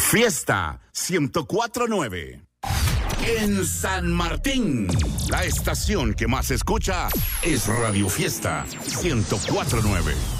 Fiesta 104.9. En San Martín, la estación que más escucha es Radio Fiesta 104.9.